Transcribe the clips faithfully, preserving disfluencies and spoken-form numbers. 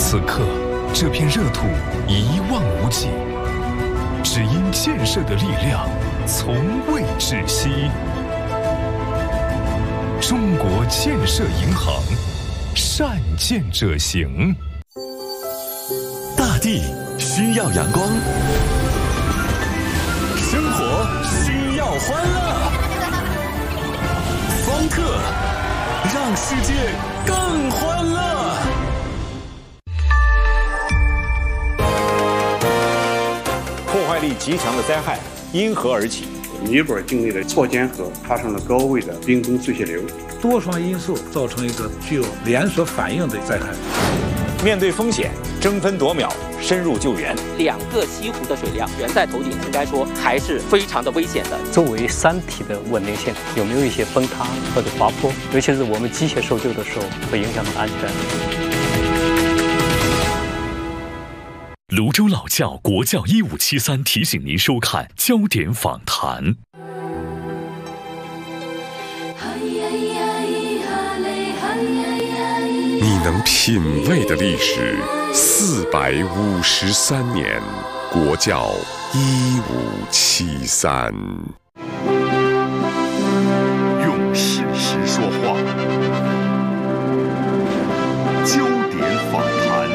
此刻，这片热土一望无际，只因建设的力量从未止息。中国建设银行，善建者行。 大地需要阳光，生活需要欢乐，方特让世界更欢乐。 破坏力极强的灾害因何而起？ 尼泊尔境内的错间河发生了高位的冰封碎屑流， 多双因素造成一个具有连锁反应的灾害。 面对风险，争分夺秒，深入救援。 两个西湖的水量远在头顶，应该说还是非常的危险的。 周围山体的稳定性有没有一些崩塌或者滑坡？尤其是我们机械搜救的时候，会影响到安全。 泸州老窖国窖一五七三提醒您收看焦点访谈。 你能品味的历史，四百五十三年，国窖一五七三。 用事实说话，焦点访谈。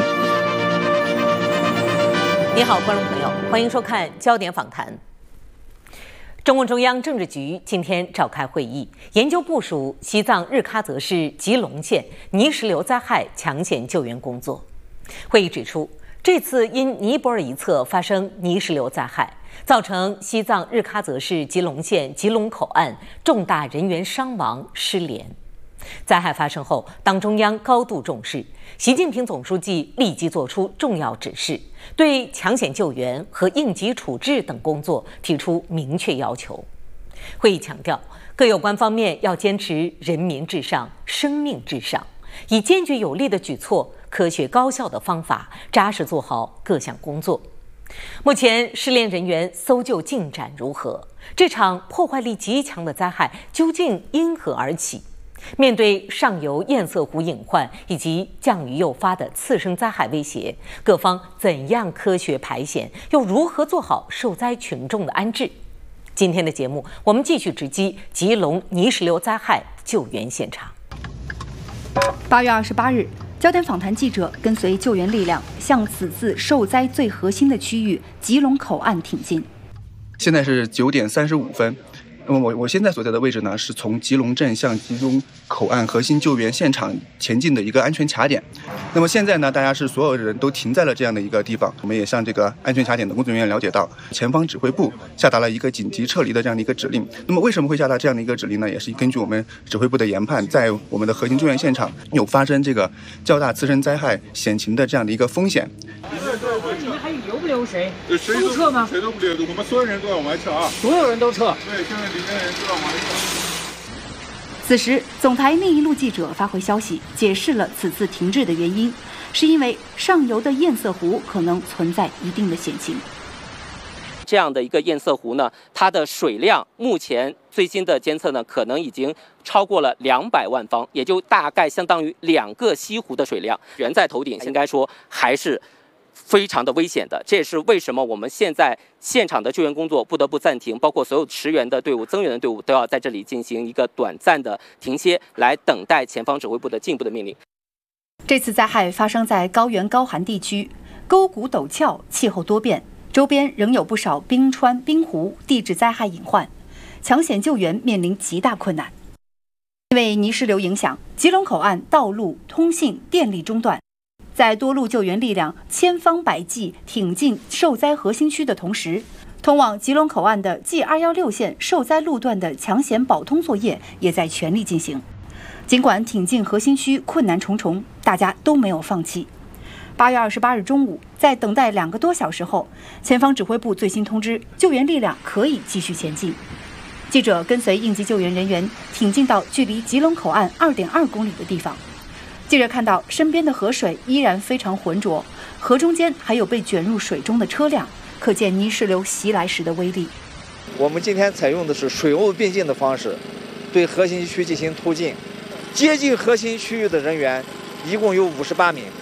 你好，观众朋友，欢迎收看焦点访谈。中共中央政治局今天召开会议，研究部署西藏日喀则市吉隆县泥石流灾害抢险救援工作。会议指出，这次因尼泊尔一侧发生泥石流灾害，造成西藏日喀则市吉隆县吉隆口岸重大人员伤亡失联。灾害发生后，党中央高度重视，习近平总书记立即作出重要指示，对抢险救援和应急处置等工作提出明确要求。会议强调，各有关方面要坚持人民至上、生命至上，以坚决有力的举措、科学高效的方法，扎实做好各项工作。目前失联人员搜救进展如何？这场破坏力极强的灾害究竟因何而起？面对上游堰塞湖隐患以及降雨诱发的次生灾害威胁，各方怎样科学排险，又如何做好受灾群众的安置？今天的节目，我们继续直击吉隆泥石流灾害救援现场。 八月二十八日，焦点访谈记者跟随救援力量向此次受灾最核心的区域吉隆口岸挺进。 现在是九点三十五分。那么我我现在所在的位置呢，是从吉隆镇向吉隆口岸核心救援现场前进的一个安全卡点。那么现在呢，大家是所有人都停在了这样的一个地方。我们也向这个安全卡点的工作人员了解到，前方指挥部下达了一个紧急撤离的这样的一个指令。那么为什么会下达这样的一个指令呢？也是根据我们指挥部的研判，在我们的核心救援现场有发生这个较大次生灾害险情的这样的一个风险。 你们还留不留谁？ 谁都撤吗？ 谁都不留，我们所有人都要往外撤啊！ 所有人都撤。 对，现在里面的人都要往外撤。 此时，总台另一路记者发回消息，解释了此次停滞的原因，是因为上游的堰塞湖可能存在一定的险情。 这样的一个堰塞湖呢，它的水量目前最新的监测呢，可能已经超过了两百万方，也就大概相当于两个西湖的水量，人在头顶，应该说还是非常的危险的。这也是为什么我们现在现场的救援工作不得不暂停，包括所有驰援的队伍、增援的队伍都要在这里进行一个短暂的停歇，来等待前方指挥部的进一步的命令。 这次灾害发生在高原高寒地区，沟谷陡峭，气候多变，周边仍有不少冰川、冰湖，地质灾害隐患，抢险救援面临极大困难。因为泥石流影响，吉隆口岸道路、通信、电力中断。在多路救援力量千方百计挺进受灾核心区的同时，通往吉隆口岸的 G 二一六线受灾路段的抢险保通作业也在全力进行。尽管挺进核心区困难重重，大家都没有放弃。八月二十八日中午，在等待两个多小时后，前方指挥部最新通知，救援力量可以继续前进。记者跟随应急救援人员挺进到距离吉隆口岸 二点二公里的地方。记者看到身边的河水依然非常浑浊，河中间还有被卷入水中的车辆，可见泥石流袭来时的威力。 我们今天采用的是水陆并进的方式，对核心区进行突进。接近核心区域的人员一共有五十八名，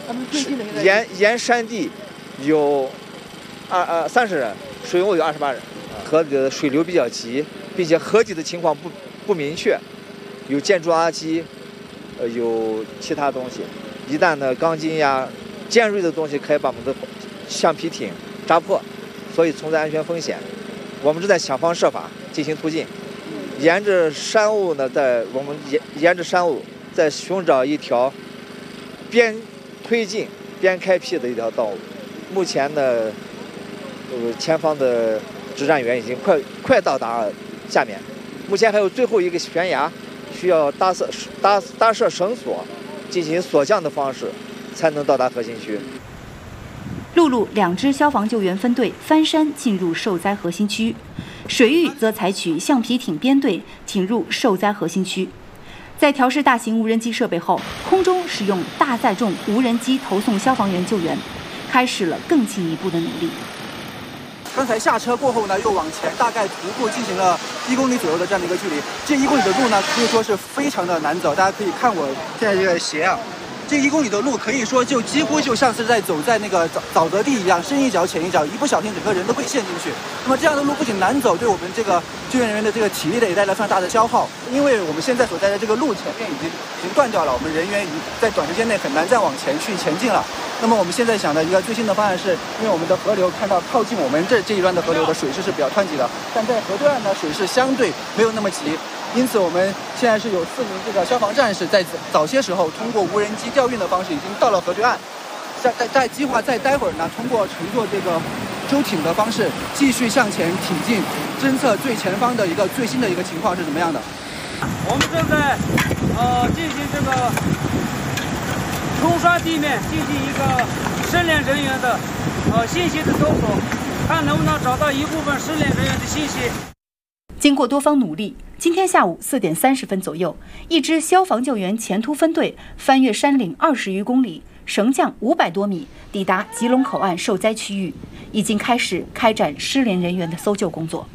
沿沿山地有二呃三十人，水务有二十八人。河里的水流比较急，并且河底的情况不不明确，有建筑垃圾，呃有其他东西。一旦呢钢筋呀、尖锐的东西可以把我们的橡皮艇扎破，所以存在安全风险。我们是在想方设法进行突进，沿着山路呢，在我们沿沿着山路在寻找一条边推进边开辟的一条道路。目前呢，呃，前方的指战员已经快快到达下面，目前还有最后一个悬崖，需要搭设搭搭设绳索，进行索降的方式，才能到达核心区。 陆路两支消防救援分队翻山进入受灾核心区，水域则采取橡皮艇编队挺入受灾核心区。在调试大型无人机设备后，空中使用大载重无人机投送消防员救援，开始了更进一步的努力。 刚才下车过后呢，又往前大概徒步进行了一公里左右的这样的一个距离。这一公里的路呢，可以说是非常的难走。大家可以看我现在这个鞋啊，这一公里的路可以说就几乎就像是在走在那个沼沼泽地一样，深一脚浅一脚，一不小心整个人都会陷进去。那么这样的路不仅难走，对我们这个救援人员的这个体力的也带来非常大的消耗。因为我们现在所在的这个路前面已经已经断掉了，我们人员已经在短时间内很难再往前去前进了。那么我们现在想的一个最新的方案是，因为我们的河流看到靠近我们这这一端的河流的水势是比较湍急的，但在河对岸呢水势相对没有那么急，因此我们现在是有四名这个消防战士在早些时候通过无人机调运的方式已经到了河对岸，在在在计划在待会儿呢通过乘坐这个舟艇的方式继续向前挺进，侦测最前方的一个最新的一个情况是怎么样的。 我们正在呃进行这个冲刷地面，进行一个失联人员的呃信息的搜索，看能不能找到一部分失联人员的信息。 经过多方努力，今天下午四点三十分左右，一支消防救援前突分队翻越山岭二十余公里，绳降五百多米，抵达吉隆口岸受灾区域，已经开始开展失联人员的搜救工作。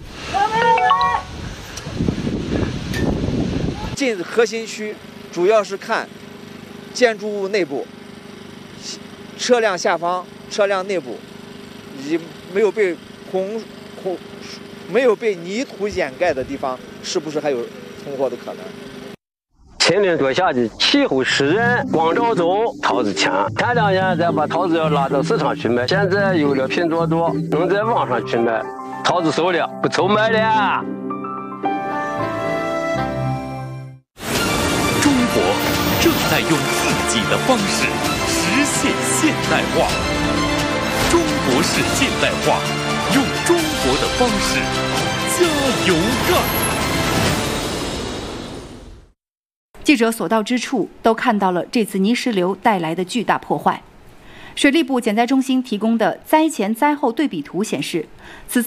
进核心区主要是看建筑物内部、车辆下方、车辆内部，以及没有被洪洪没有被泥土掩盖的地方，是不是还有存活的可能？ 前年多下的气候湿润，光照中桃子强，前两年再把桃子要拉到市场去卖，现在有了拼多多，能在网上去卖，桃子收了不愁卖了。 中国正在用自己的方式实现现代化。中国式现代化，用中国的方式加油干！ 记者所到之处都看到了这次泥石流带来的巨大破坏。水利部减灾中心提供的灾前灾后对比图显示，此次